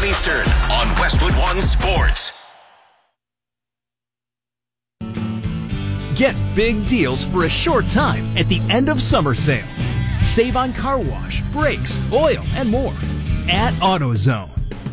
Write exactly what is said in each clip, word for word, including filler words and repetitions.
Eastern on Westwood One Sports. Get big deals for a short time at the end of summer sale. Save on car wash, brakes, oil, and more at AutoZone.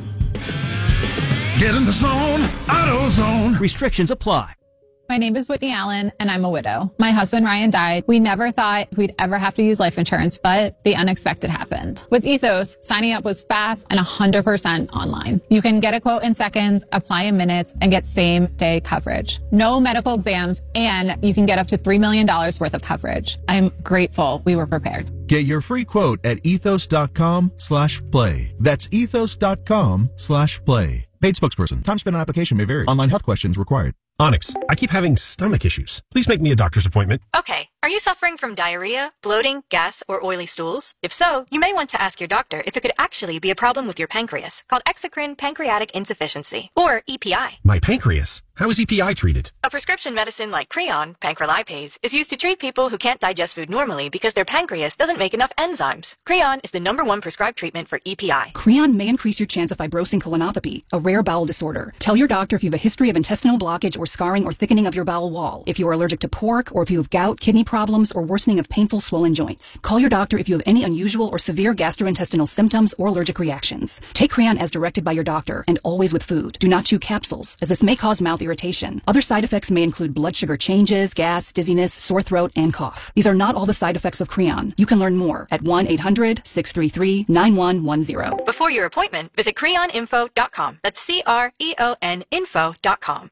Get in the zone, AutoZone. Restrictions apply. My name is Whitney Allen, and I'm a widow. My husband, Ryan, died. We never thought we'd ever have to use life insurance, but the unexpected happened. With Ethos, signing up was fast and one hundred percent online. You can get a quote in seconds, apply in minutes, and get same-day coverage. No medical exams, and you can get up to three million dollars worth of coverage. I'm grateful we were prepared. Get your free quote at ethos.com slash play. That's ethos.com slash play. Paid spokesperson. Time spent on application may vary. Online health questions required. Onyx, I keep having stomach issues. Please make me a doctor's appointment. Okay. Are you suffering from diarrhea, bloating, gas, or oily stools? If so, you may want to ask your doctor if it could actually be a problem with your pancreas, called exocrine pancreatic insufficiency, or E P I. My pancreas? How is E P I treated? A prescription medicine like Creon, pancrelipase, is used to treat people who can't digest food normally because their pancreas doesn't make enough enzymes. Creon is the number one prescribed treatment for E P I. Creon may increase your chance of fibrosing colonopathy, a rare bowel disorder. Tell your doctor if you have a history of intestinal blockage or scarring or thickening of your bowel wall, if you are allergic to pork, or if you have gout, kidney problems, or worsening of painful swollen joints. Call your doctor if you have any unusual or severe gastrointestinal symptoms or allergic reactions. Take Creon as directed by your doctor, and always with food. Do not chew capsules, as this may cause mouth irritation. Other side effects may include blood sugar changes, gas, dizziness, sore throat, and cough. These are not all the side effects of Creon. You can learn more at one eight hundred six three three nine one one zero. Before your appointment, visit creon info dot com. That's C R E O N info dot com.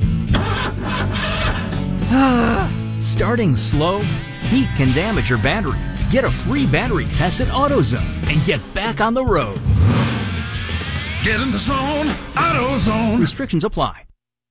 Starting slow? Heat can damage your battery. Get a free battery test at AutoZone and get back on the road. Get in the zone, AutoZone. Restrictions apply.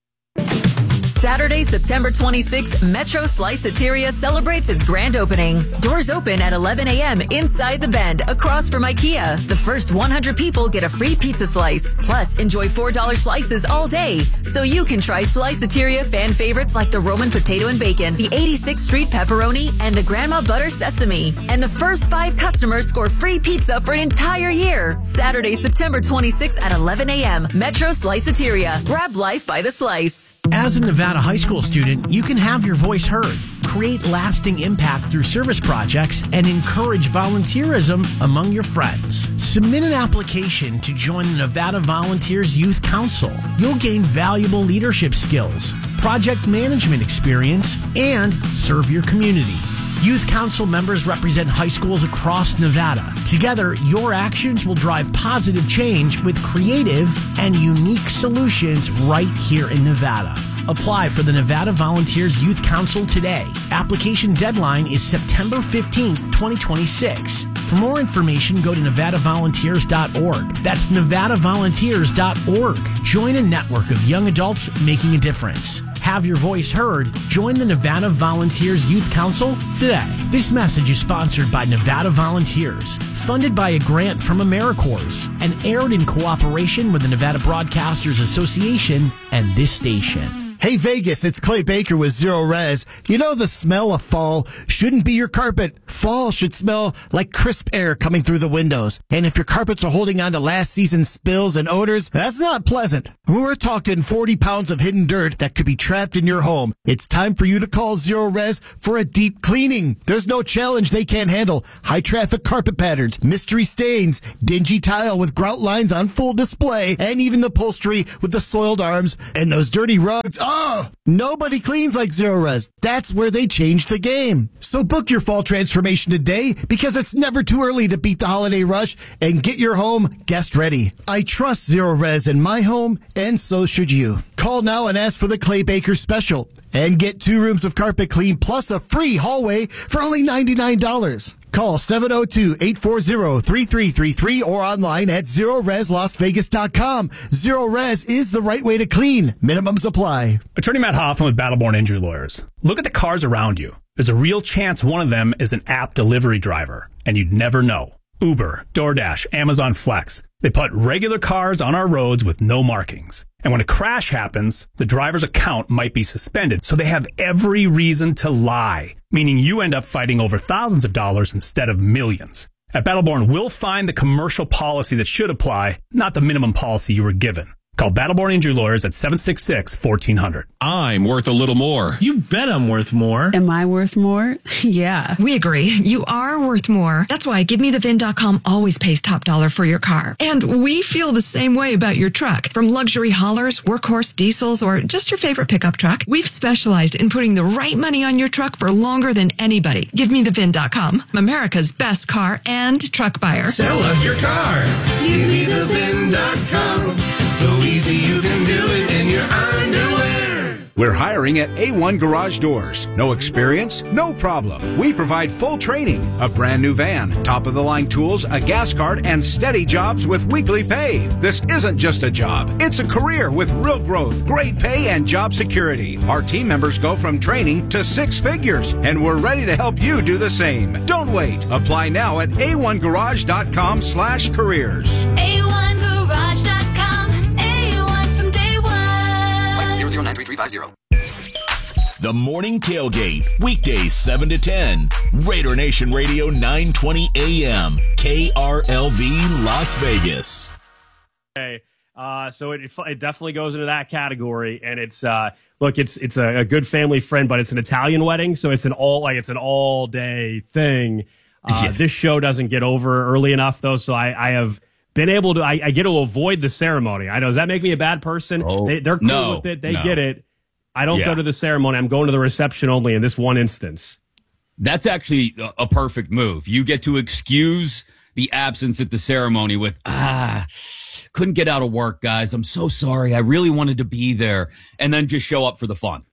Saturday, September twenty-sixth, Metro Sliceateria celebrates its grand opening. Doors open at eleven a.m. inside the Bend, across from IKEA. The first one hundred people get a free pizza slice. Plus, enjoy four dollar slices all day. So you can try Sliceateria fan favorites like the Roman potato and bacon, the eighty-sixth Street pepperoni, and the Grandma Butter sesame. And the first five customers score free pizza for an entire year. Saturday, September twenty-sixth at eleven a.m. Metro Sliceateria. Grab life by the slice. As a Nevada high school student, you can have your voice heard, create lasting impact through service projects, and encourage volunteerism among your friends. Submit an application to join the Nevada Volunteers Youth Council. You'll gain valuable leadership skills, project management experience, and serve your community. Youth Council members represent high schools across Nevada. Together, your actions will drive positive change with creative and unique solutions right here in Nevada. Apply for the Nevada Volunteers Youth Council today. Application deadline is September fifteenth, twenty twenty-six. For more information, go to nevada volunteers dot org. That's nevada volunteers dot org. Join a network of young adults making a difference. Have your voice heard. Join the Nevada Volunteers Youth Council today. This message is sponsored by Nevada Volunteers, funded by a grant from AmeriCorps, and aired in cooperation with the Nevada Broadcasters Association and this station. Hey Vegas, it's Clay Baker with Zero Res. You know the smell of fall shouldn't be your carpet. Fall should smell like crisp air coming through the windows. And if your carpets are holding on to last season's spills and odors, that's not pleasant. We're talking forty pounds of hidden dirt that could be trapped in your home. It's time for you to call Zero Res for a deep cleaning. There's no challenge they can't handle. High traffic carpet patterns, mystery stains, dingy tile with grout lines on full display, and even the upholstery with the soiled arms and those dirty rugs. Oh, nobody cleans like Zero Res. That's where they changed the game. So book your fall transformation today, because it's never too early to beat the holiday rush and get your home guest ready. I trust Zero Res in my home, and so should you. Call now and ask for the Clay Baker special and get two rooms of carpet clean plus a free hallway for only ninety-nine dollars. Call seven oh two, eight four zero, three three three three or online at zero res las vegas dot com. Zero Res is the right way to clean. Minimums apply. Attorney Matt Hoffman with Battleborn Injury Lawyers. Look at the cars around you. There's a real chance one of them is an app delivery driver, and you'd never know. Uber, DoorDash, Amazon Flex. They put regular cars on our roads with no markings. And when a crash happens, the driver's account might be suspended, so they have every reason to lie, meaning you end up fighting over thousands of dollars instead of millions. At Battleborn, we'll find the commercial policy that should apply, not the minimum policy you were given. Call Battleborn Injury Lawyers at seven six six, one four zero zero. I'm worth a little more. You bet I'm worth more. Am I worth more? Yeah. We agree. You are worth more. That's why Give Me The Vin dot com always pays top dollar for your car. And we feel the same way about your truck. From luxury haulers, workhorse diesels, or just your favorite pickup truck, we've specialized in putting the right money on your truck for longer than anybody. Give Me The Vin dot com, America's best car and truck buyer. Sell us your car. Give Me The Vin dot com. So easy you can do it in your underwear. We're hiring at A one Garage Doors. No experience? No problem. We provide full training, a brand new van, top-of-the-line tools, a gas card, and steady jobs with weekly pay. This isn't just a job. It's a career with real growth, great pay, and job security. Our team members go from training to six figures, and we're ready to help you do the same. Don't wait. Apply now at A one Garage dot com slash careers. A one Garage dot com. zero nine three three five zero. The Morning Tailgate, weekdays seven to ten. Raider Nation Radio nine twenty A M, K R L V Las Vegas. Okay, uh, so it, it definitely goes into that category, and it's uh, look, it's it's a, a good family friend, but it's an Italian wedding, so it's an all like it's an all day thing. Uh, yeah. This show doesn't get over early enough though, so I, I have. Been able to, I, I get to avoid the ceremony. I know, does that make me a bad person? Oh, they, they're cool no, with it. They no. get it. I don't yeah. go to the ceremony. I'm going to the reception only in this one instance. That's actually a, a perfect move. You get to excuse the absence at the ceremony with, ah, couldn't get out of work, guys. I'm so sorry. I really wanted to be there. And then just show up for the fun.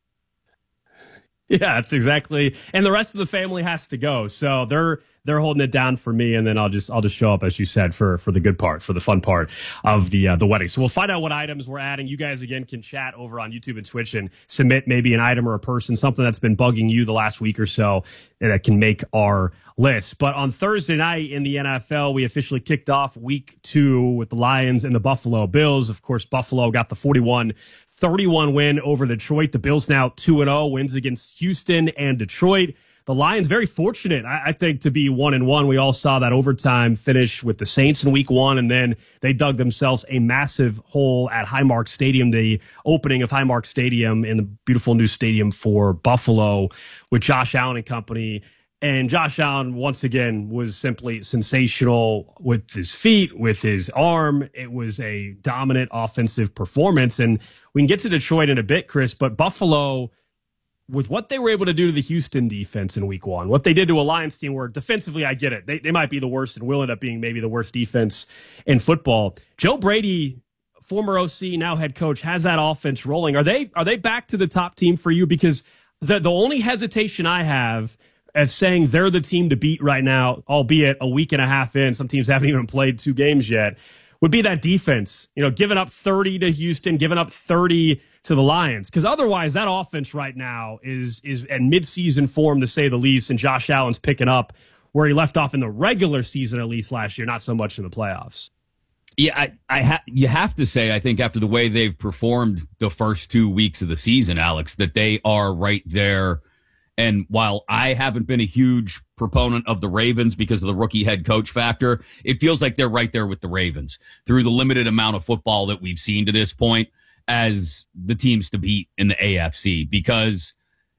Yeah, that's exactly. And the rest of the family has to go. So they're, They're holding it down for me, and then I'll just I'll just show up, as you said, for for the good part, for the fun part of the uh, the wedding. So we'll find out what items we're adding. You guys again can chat over on YouTube and Twitch and submit maybe an item or a person, something that's been bugging you the last week or so that can make our list. But on Thursday night in the N F L, we officially kicked off week two with the Lions and the Buffalo Bills. Of course, Buffalo got the forty-one thirty-one win over Detroit. The Bills now two and oh, wins against Houston and Detroit. The Lions very fortunate, I, I think, to be one and one. We all saw that overtime finish with the Saints in week one, and then they dug themselves a massive hole at Highmark Stadium, the opening of Highmark Stadium in the beautiful new stadium for Buffalo with Josh Allen and company. And Josh Allen, once again, was simply sensational with his feet, with his arm. It was a dominant offensive performance. And we can get to Detroit in a bit, Chris, but Buffalo, with what they were able to do to the Houston defense in week one, what they did to a Lions team where defensively, I get it. They, they might be the worst and will end up being maybe the worst defense in football. Joe Brady, former O C, now head coach, has that offense rolling. Are they are they back to the top team for you? Because the, the only hesitation I have as saying they're the team to beat right now, albeit a week and a half in, some teams haven't even played two games yet, would be that defense. You know, giving up thirty to Houston, giving up thirty to the Lions, because otherwise that offense right now is is in midseason form, to say the least, and Josh Allen's picking up where he left off in the regular season, at least last year, not so much in the playoffs. Yeah, I, I ha- you have to say, I think after the way they've performed the first two weeks of the season, Alex, that they are right there. And while I haven't been a huge proponent of the Ravens because of the rookie head coach factor, it feels like they're right there with the Ravens through the limited amount of football that we've seen to this point as the teams to beat in the A F C, because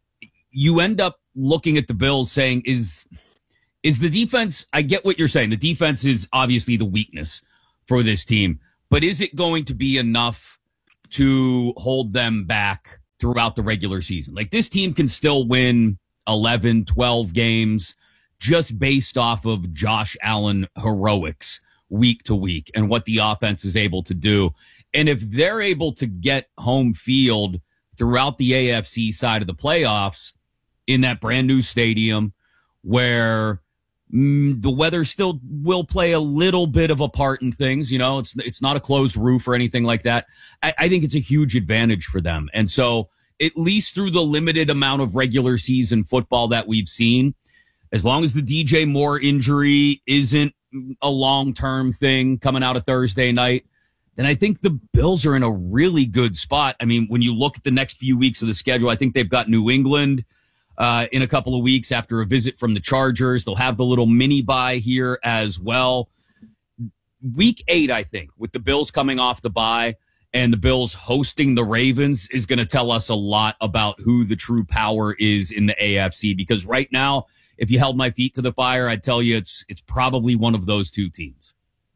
you end up looking at the Bills saying, is, is the defense, I get what you're saying. The defense is obviously the weakness for this team, but is it going to be enough to hold them back throughout the regular season? Like, this team can still win eleven, twelve games just based off of Josh Allen heroics week to week and what the offense is able to do. And if they're able to get home field throughout the A F C side of the playoffs in that brand new stadium where mm, the weather still will play a little bit of a part in things, you know, it's it's not a closed roof or anything like that. I, I think it's a huge advantage for them. And so at least through the limited amount of regular season football that we've seen, as long as the D J Moore injury isn't a long-term thing coming out of Thursday night, then I think the Bills are in a really good spot. I mean, when you look at the next few weeks of the schedule, I think they've got New England uh, in a couple of weeks after a visit from the Chargers. They'll have the little mini bye here as well. Week eight, I think, with the Bills coming off the bye and the Bills hosting the Ravens is going to tell us a lot about who the true power is in the A F C. Because right now, if you held my feet to the fire, I'd tell you it's it's probably one of those two teams.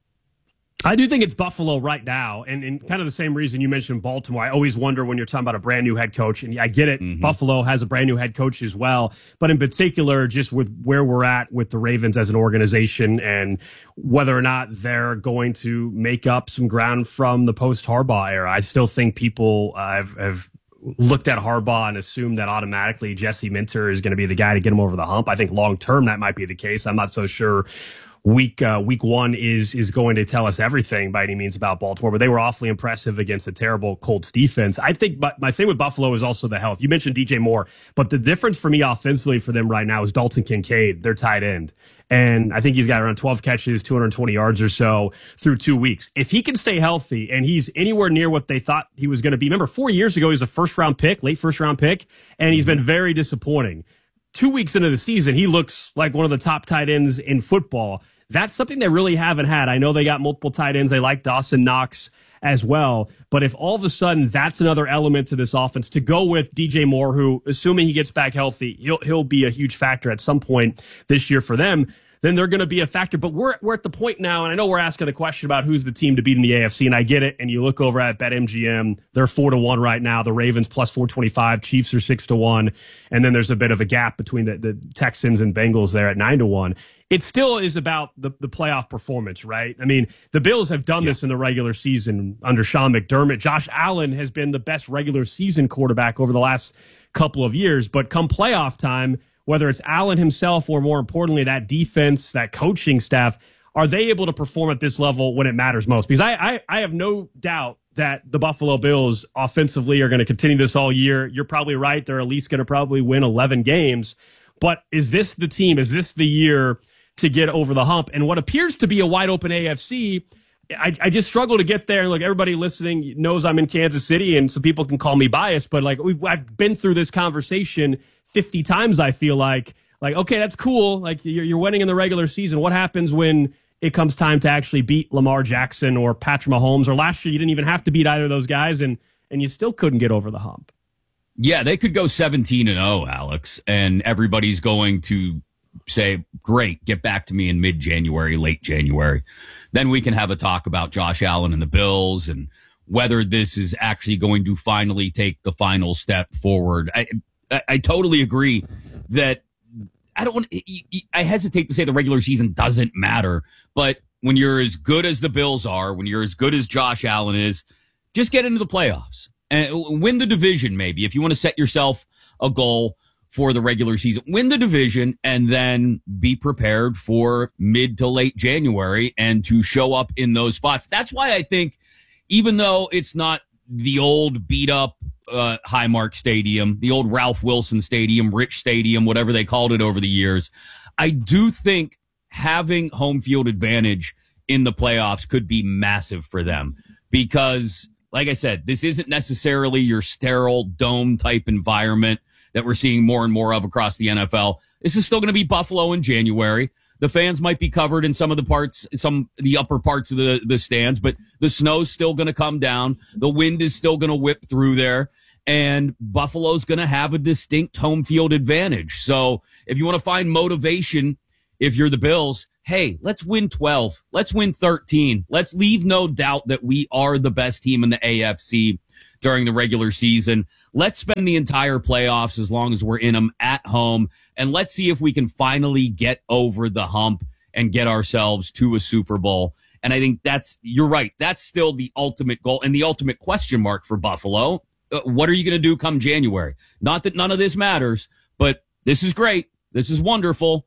I do think it's Buffalo right now, and, and kind of the same reason you mentioned Baltimore. I always wonder when you're talking about a brand new head coach, and I get it, mm-hmm. Buffalo has a brand new head coach as well, but in particular, just with where we're at with the Ravens as an organization and whether or not they're going to make up some ground from the post-Harbaugh era. I still think people uh, have, have looked at Harbaugh and assumed that automatically Jesse Minter is going to be the guy to get him over the hump. I think long-term that might be the case. I'm not so sure Week uh, week one is is going to tell us everything by any means about Baltimore, but they were awfully impressive against a terrible Colts defense. I think but my thing with Buffalo is also the health. You mentioned D J Moore, but the difference for me offensively for them right now is Dalton Kincaid, their tight end. And I think he's got around twelve catches, two hundred twenty yards or so through two weeks. If he can stay healthy and he's anywhere near what they thought he was going to be, remember four years ago he was a first-round pick, late first-round pick, and he's been very disappointing. Two weeks into the season, he looks like one of the top tight ends in football. That's something they really haven't had. I know they got multiple tight ends. They like Dawson Knox as well. But if all of a sudden that's another element to this offense, to go with D J Moore, who, assuming he gets back healthy, he'll he'll be a huge factor at some point this year for them, then they're going to be a factor. But we're we're at the point now, and I know we're asking the question about who's the team to beat in the A F C, and I get it. And you look over at BetMGM, they're four to one right now. The Ravens plus four twenty-five, Chiefs are six to one, and then there's a bit of a gap between the, the Texans and Bengals there at nine to one. It still is about the, the playoff performance, right? I mean, the Bills have done yeah. this in the regular season under Sean McDermott. Josh Allen has been the best regular season quarterback over the last couple of years, but come playoff time, whether it's Allen himself or more importantly, that defense, that coaching staff, are they able to perform at this level when it matters most? Because I, I, I have no doubt that the Buffalo Bills offensively are going to continue this all year. You're probably right. They're at least going to probably win eleven games. But is this the team? Is this the year to get over the hump? And what appears to be a wide open A F C, I, I just struggle to get there. And look, everybody listening knows I'm in Kansas City, and some people can call me biased, but like we've, I've been through this conversation fifty times, I feel like. Like, okay, that's cool. Like, you're, you're winning in the regular season. What happens when it comes time to actually beat Lamar Jackson or Patrick Mahomes? Or last year, you didn't even have to beat either of those guys, and and you still couldn't get over the hump. Yeah, they could go seventeen and oh, Alex, and everybody's going to say, great, get back to me in mid-January, late January. Then we can have a talk about Josh Allen and the Bills and whether this is actually going to finally take the final step forward. I, I, I totally agree that I don't want. I hesitate to say the regular season doesn't matter, but when you're as good as the Bills are, when you're as good as Josh Allen is, just get into the playoffs and win the division. Maybe if you want to set yourself a goal for the regular season, win the division and then be prepared for mid to late January and to show up in those spots. That's why I think, even though it's not the old beat up uh, Highmark Stadium, the old Ralph Wilson Stadium, Rich Stadium, whatever they called it over the years, I do think having home field advantage in the playoffs could be massive for them because, like I said, this isn't necessarily your sterile dome type environment that we're seeing more and more of across the N F L. This is still going to be Buffalo in January. The fans might be covered in some of the parts, some the upper parts of the, the stands, but the snow's still going to come down. The wind is still going to whip through there, and Buffalo's going to have a distinct home field advantage. So if you want to find motivation, if you're the Bills, hey, let's win twelve. Let's win thirteen. Let's leave no doubt that we are the best team in the A F C during the regular season. Let's spend the entire playoffs, as long as we're in them, at home. And let's see if we can finally get over the hump and get ourselves to a Super Bowl. And I think that's, you're right, that's still the ultimate goal and the ultimate question mark for Buffalo. Uh, what are you going to do come January? Not that none of this matters, but this is great. This is wonderful.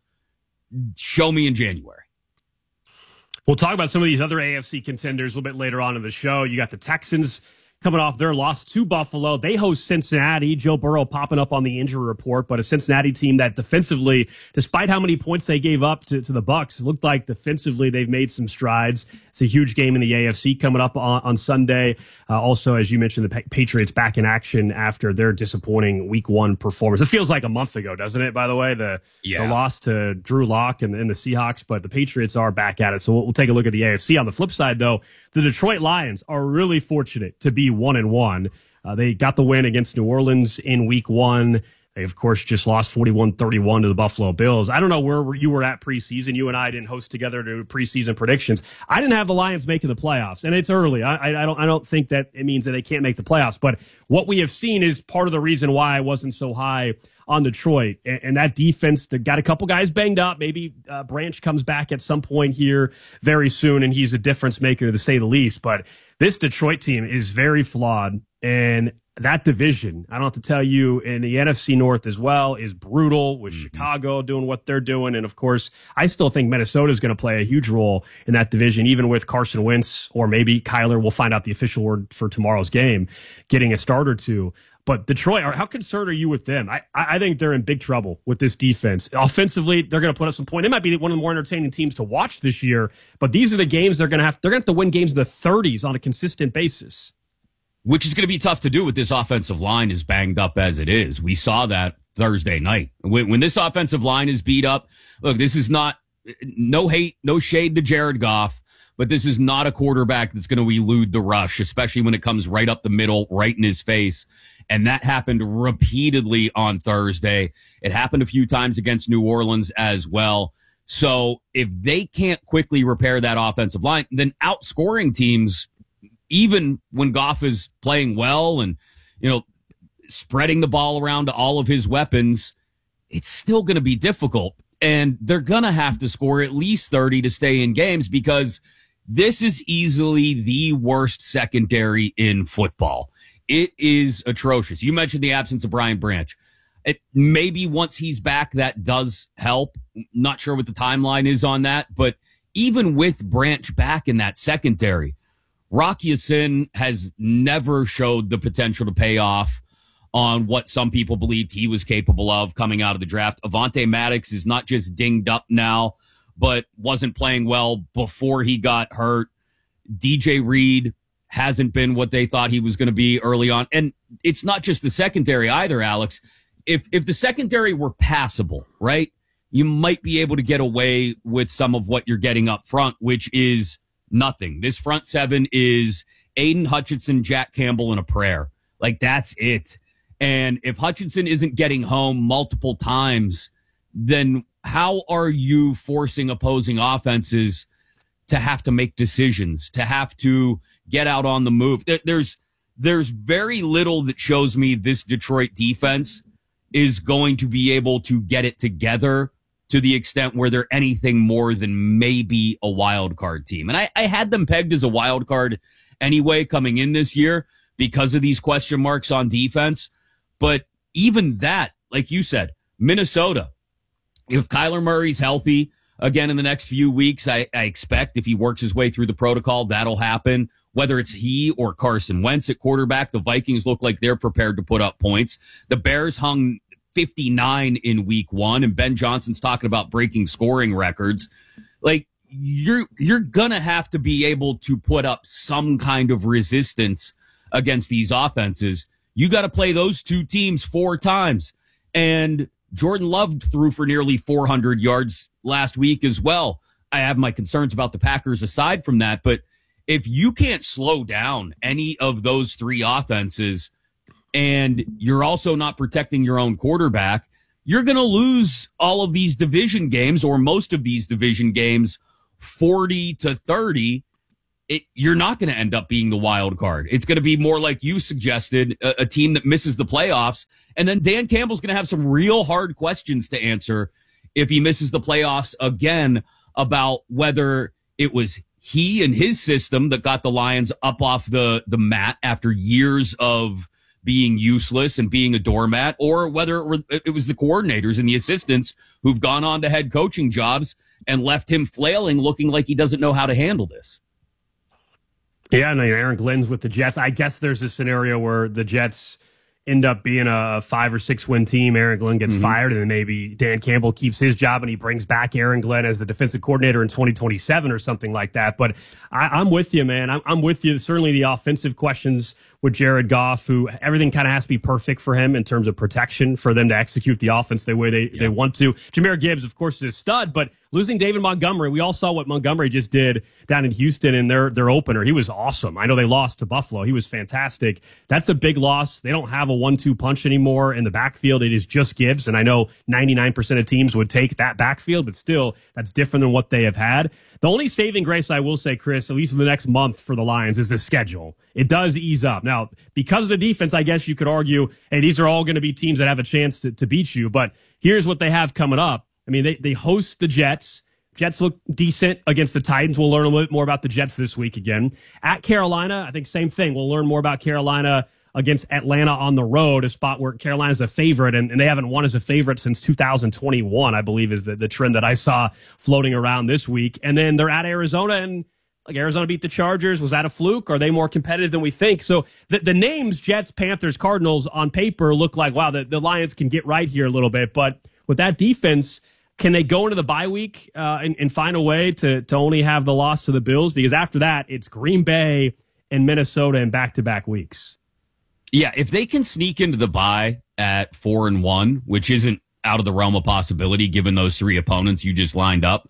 Show me in January. We'll talk about some of these other A F C contenders a little bit later on in the show. You got the Texans coming off their loss to Buffalo. They host Cincinnati. Joe Burrow popping up on the injury report, but a Cincinnati team that defensively, despite how many points they gave up to, to the Bucs, it looked like defensively they've made some strides. It's a huge game in the A F C coming up on, on Sunday. Uh, also, as you mentioned, the pa- Patriots back in action after their disappointing week one performance. It feels like a month ago, doesn't it, by the way? The, yeah. the loss to Drew Lock and, and the Seahawks, but the Patriots are back at it. So we'll, we'll take a look at the A F C. On the flip side, though, the Detroit Lions are really fortunate to be one and one. Uh, they got the win against New Orleans in week one. They, of course, just lost forty-one thirty-one to the Buffalo Bills. I don't know where you were at preseason. You and I didn't host together to do preseason predictions. I didn't have the Lions making the playoffs, and it's early. I, I, I don't I don't think that it means that they can't make the playoffs. But what we have seen is part of the reason why I wasn't so high on Detroit. And, and that defense, they got a couple guys banged up. Maybe uh, Branch comes back at some point here very soon, and he's a difference maker, to say the least. But this Detroit team is very flawed, and that division, I don't have to tell you, in the N F C North as well, is brutal with mm-hmm. Chicago doing what they're doing. And, of course, I still think Minnesota is going to play a huge role in that division, even with Carson Wentz or maybe Kyler, we'll find out the official word for tomorrow's game, getting a start or two. But Detroit, how concerned are you with them? I, I think they're in big trouble with this defense. Offensively, they're going to put up some points. They might be one of the more entertaining teams to watch this year, but these are the games they're going to have. They're going to have to win games in the thirties on a consistent basis. Which is going to be tough to do with this offensive line as banged up as it is. We saw that Thursday night. When, when this offensive line is beat up, look, this is not, no hate, no shade to Jared Goff, but this is not a quarterback that's going to elude the rush, especially when it comes right up the middle, right in his face. And that happened repeatedly on Thursday. It happened a few times against New Orleans as well. So if they can't quickly repair that offensive line, then outscoring teams, even when Goff is playing well and, you know, spreading the ball around to all of his weapons, it's still going to be difficult. And they're going to have to score at least thirty to stay in games, because this is easily the worst secondary in football. It is atrocious. You mentioned the absence of Brian Branch. It, maybe once he's back, that does help. Not sure what the timeline is on that, but even with Branch back in that secondary, Rock Ya-Sin has never showed the potential to pay off on what some people believed he was capable of coming out of the draft. Avonte Maddox is not just dinged up now, but wasn't playing well before he got hurt. D J Reed hasn't been what they thought he was going to be early on. And it's not just the secondary either, Alex. If if the secondary were passable, right, you might be able to get away with some of what you're getting up front, which is nothing. This front seven is Aiden Hutchinson, Jack Campbell, and a prayer. Like, that's it. And if Hutchinson isn't getting home multiple times, then how are you forcing opposing offenses to have to make decisions, to have to get out on the move? There's there's very little that shows me this Detroit defense is going to be able to get it together to the extent where they're anything more than maybe a wild card team. And I, I had them pegged as a wild card anyway coming in this year because of these question marks on defense. But even that, like you said, Minnesota, if Kyler Murray's healthy again in the next few weeks, I, I expect if he works his way through the protocol, that'll happen. Whether it's he or Carson Wentz at quarterback, the Vikings look like they're prepared to put up points. The Bears hung fifty-nine in week one, and Ben Johnson's talking about breaking scoring records. Like, you're you're gonna have to be able to put up some kind of resistance against these offenses. You got to play those two teams four times. And Jordan Love threw for nearly four hundred yards last week as well. I have my concerns about the Packers aside from that, but if you can't slow down any of those three offenses, and you're also not protecting your own quarterback, you're going to lose all of these division games, or most of these division games, forty to thirty. It, you're not going to end up being the wild card. It's going to be more like you suggested, a, a team that misses the playoffs. And then Dan Campbell's going to have some real hard questions to answer if he misses the playoffs again about whether it was he and his system that got the Lions up off the, the mat after years of being useless and being a doormat, or whether it, were, it was the coordinators and the assistants who've gone on to head coaching jobs and left him flailing, looking like he doesn't know how to handle this. Yeah, no, Aaron Glenn's with the Jets. I guess there's a scenario where the Jets end up being a five or six win team. Aaron Glenn gets mm-hmm. fired, and then maybe Dan Campbell keeps his job and he brings back Aaron Glenn as the defensive coordinator in twenty twenty-seven or something like that. But I, I'm with you, man. I'm, I'm with you. Certainly the offensive questions with Jared Goff, who everything kind of has to be perfect for him in terms of protection for them to execute the offense the way they, yeah. they want to. Jahmyr Gibbs, of course, is a stud, but losing David Montgomery, we all saw what Montgomery just did down in Houston in their, their opener. He was awesome. I know they lost to Buffalo. He was fantastic. That's a big loss. They don't have a one two punch anymore in the backfield. It is just Gibbs, and I know ninety-nine percent of teams would take that backfield, but still, that's different than what they have had. The only saving grace I will say, Chris, at least in the next month for the Lions, is the schedule. It does ease up. Now, because of the defense, I guess you could argue, hey, these are all going to be teams that have a chance to, to beat you. But here's what they have coming up. I mean, they, they host the Jets. Jets look decent against the Titans. We'll learn a little bit more about the Jets this week again. At Carolina, I think same thing. We'll learn more about Carolina against Atlanta on the road, a spot where Carolina's a favorite, and, and they haven't won as a favorite since two thousand twenty-one, I believe, is the, the trend that I saw floating around this week. And then they're at Arizona, and like Arizona beat the Chargers. Was that a fluke? Are they more competitive than we think? So the, the names, Jets, Panthers, Cardinals, on paper look like, wow, the, the Lions can get right here a little bit. But with that defense, can they go into the bye week uh, and, and find a way to, to only have the loss to the Bills? Because after that, it's Green Bay and Minnesota in back-to-back weeks. Yeah, if they can sneak into the bye at four and one, which isn't out of the realm of possibility given those three opponents you just lined up,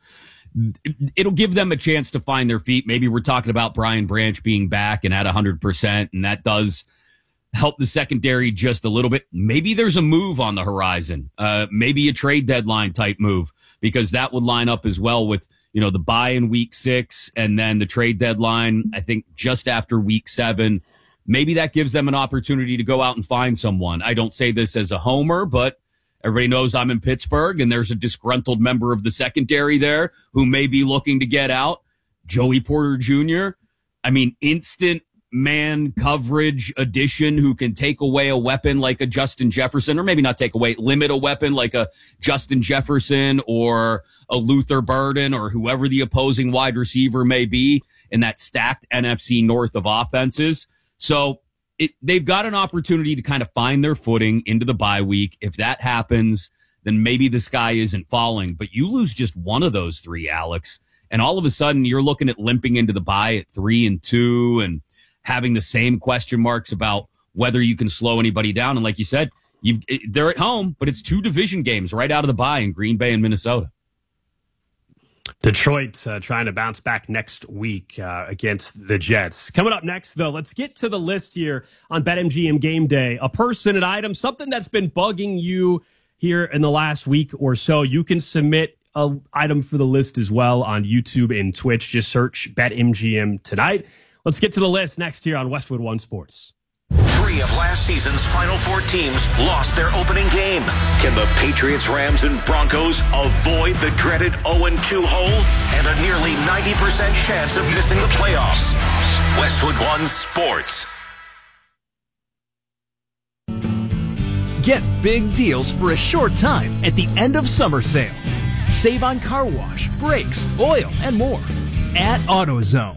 it'll give them a chance to find their feet. Maybe we're talking about Brian Branch being back and at one hundred percent, and that does help the secondary just a little bit. Maybe there's a move on the horizon, uh, maybe a trade deadline type move, because that would line up as well with, you know, the bye in week six and then the trade deadline, I think, just after week seven. Maybe that gives them an opportunity to go out and find someone. I don't say this as a homer, but everybody knows I'm in Pittsburgh, and there's a disgruntled member of the secondary there who may be looking to get out. Joey Porter Junior I mean, instant man coverage addition who can take away a weapon like a Justin Jefferson, or maybe not take away, limit a weapon like a Justin Jefferson or a Luther Burden or whoever the opposing wide receiver may be in that stacked N F C North of offenses. So it, they've got an opportunity to kind of find their footing into the bye week. If that happens, then maybe the sky isn't falling. But you lose just one of those three, Alex, and all of a sudden you're looking at limping into the bye at three and two and having the same question marks about whether you can slow anybody down. And like you said, you've, they're at home, but it's two division games right out of the bye in Green Bay and Minnesota. Detroit uh, trying to bounce back next week uh, against the Jets. Coming up next, though, let's get to the list here on BetMGM Game Day. A person, an item, something that's been bugging you here in the last week or so. You can submit an item for the list as well on YouTube and Twitch. Just search BetMGM tonight. Let's get to the list next here on Westwood One Sports. Three of last season's Final Four teams lost their opening game. Can the Patriots, Rams, and Broncos avoid the dreaded oh and two hole and a nearly ninety percent chance of missing the playoffs? Westwood One Sports. Get big deals for a short time at the end of summer sale. Save on car wash, brakes, oil, and more at AutoZone.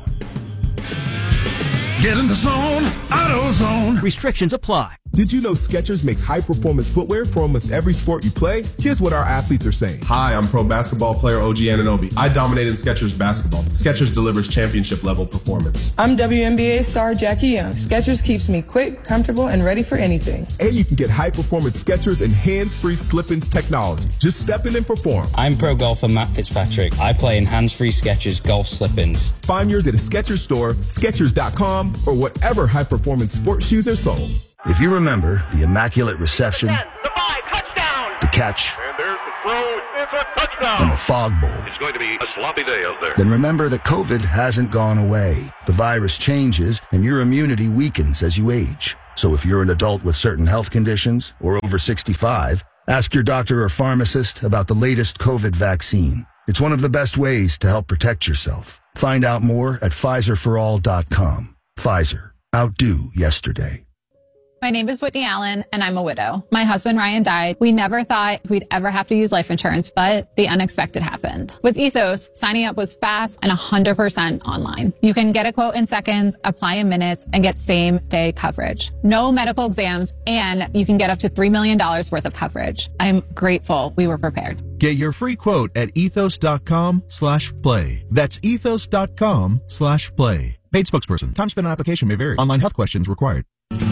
Get in the zone, AutoZone. Restrictions apply. Did you know Skechers makes high-performance footwear for almost every sport you play? Here's what our athletes are saying. Hi, I'm pro basketball player O G Anunoby. I dominate in Skechers basketball. Skechers delivers championship-level performance. I'm W N B A star Jackie Young. Skechers keeps me quick, comfortable, and ready for anything. And you can get high-performance Skechers and hands-free slip-ins technology. Just step in and perform. I'm pro golfer Matt Fitzpatrick. I play in hands-free Skechers golf slip-ins. Find yours at a Skechers store, Skechers dot com, or whatever high-performance sports shoes are sold. If you remember the immaculate reception, ten, the five, touchdown. The catch, and there's the throw, it's a touchdown. And the fog bowl, it's going to be a sloppy day out there. Then remember that COVID hasn't gone away. The virus changes and your immunity weakens as you age. So if you're an adult with certain health conditions or over sixty-five, ask your doctor or pharmacist about the latest COVID vaccine. It's one of the best ways to help protect yourself. Find out more at Pfizer for all dot com. Pfizer. Outdo yesterday. My name is Whitney Allen, and I'm a widow. My husband, Ryan, died. We never thought we'd ever have to use life insurance, but the unexpected happened. With Ethos, signing up was fast and one hundred percent online. You can get a quote in seconds, apply in minutes, and get same-day coverage. No medical exams, and you can get up to three million dollars worth of coverage. I'm grateful we were prepared. Get your free quote at ethos.com slash play. That's ethos.com slash play. Paid spokesperson. Time spent on application may vary. Online health questions required.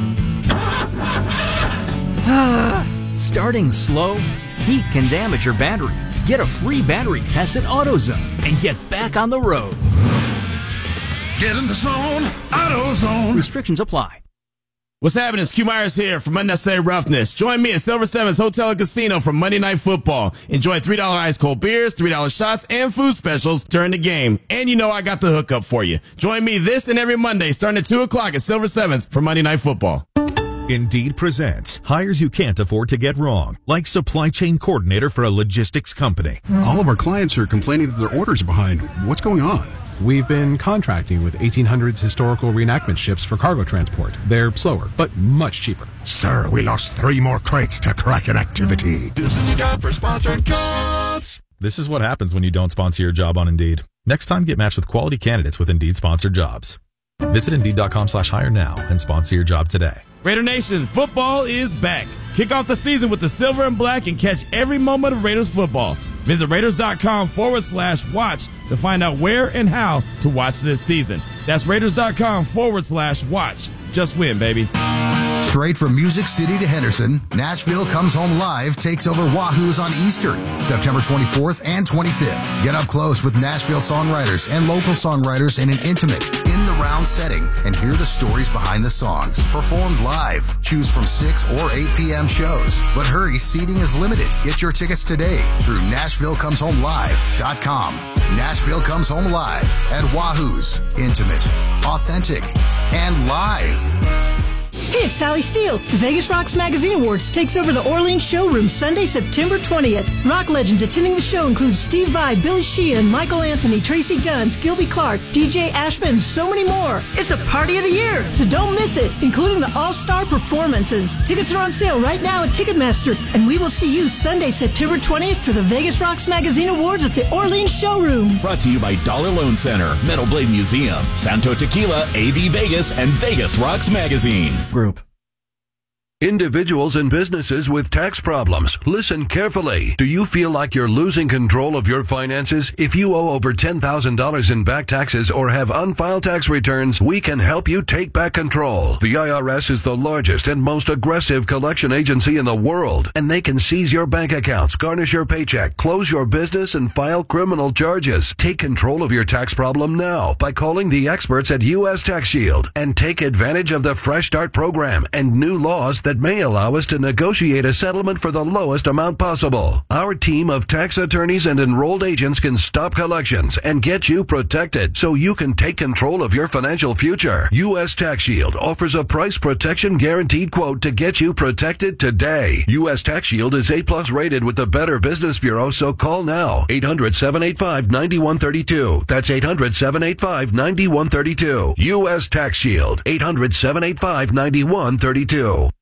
Starting slow? Heat can damage your battery. Get a free battery test at AutoZone and get back on the road. Get in the zone, AutoZone. Restrictions apply. What's happening? It's Q Myers here from Unnecessary Roughness. Join me at Silver Sevens Hotel and Casino for Monday Night Football. Enjoy three dollar ice cold beers, three dollar shots, and food specials during the game. And you know I got the hookup for you. Join me this and every Monday starting at two o'clock at Silver Sevens for Monday Night Football. Indeed presents hires you can't afford to get wrong, like supply chain coordinator for a logistics company. All of our clients are complaining that their orders are behind. What's going on? We've been contracting with eighteen hundreds historical reenactment ships for cargo transport. They're slower, but much cheaper. Sir, we lost three more crates to Kraken activity. This is your job for sponsored jobs. This is what happens when you don't sponsor your job on Indeed. Next time, get matched with quality candidates with Indeed sponsored jobs. Visit Indeed.com slash hire now and sponsor your job today. Raider Nation, football is back. Kick off the season with the silver and black and catch every moment of Raiders football. Visit Raiders.com forward slash watch to find out where and how to watch this season. That's Raiders.com forward slash watch. Just win, baby. Straight from Music City to Henderson, Nashville Comes Home Live takes over Wahoo's on Eastern, September twenty-fourth and twenty-fifth. Get up close with Nashville songwriters and local songwriters in an intimate, in-the-round setting and hear the stories behind the songs. Performed live. Choose from six or eight p.m. shows. But hurry, seating is limited. Get your tickets today through Nashville Comes Home Live dot com. Nashville Comes Home Live at Wahoo's. Intimate, authentic, and live. Hey, it's Sally Steele. The Vegas Rocks Magazine Awards takes over the Orleans showroom Sunday, September twentieth. Rock legends attending the show include Steve Vai, Billy Sheehan, Michael Anthony, Tracy Guns, Gilby Clarke, D J Ashman, and so many more. It's a party of the year, so don't miss it, including the all-star performances. Tickets are on sale right now at Ticketmaster, and we will see you Sunday, September twentieth for the Vegas Rocks Magazine Awards at the Orleans showroom. Brought to you by Dollar Loan Center, Metal Blade Museum, Santo Tequila, A V Vegas, and Vegas Rocks Magazine. Group. Individuals and businesses with tax problems, listen carefully. Do you feel like you're losing control of your finances? If you owe over ten thousand dollars in back taxes or have unfiled tax returns, we can help you take back control. The I R S is the largest and most aggressive collection agency in the world, and they can seize your bank accounts, garnish your paycheck, close your business, and file criminal charges. Take control of your tax problem now by calling the experts at U S Tax Shield and take advantage of the Fresh Start program and new laws that may allow us to negotiate a settlement for the lowest amount possible. Our team of tax attorneys and enrolled agents can stop collections and get you protected so you can take control of your financial future. U S Tax Shield offers a price protection guaranteed quote to get you protected today. U S Tax Shield is A plus rated with the Better Business Bureau, so call now. eight hundred, seven eight five, nine one three two. That's eight hundred, seven eight five, nine one three two. U S Tax Shield. eight hundred, seven eight five, nine one three two.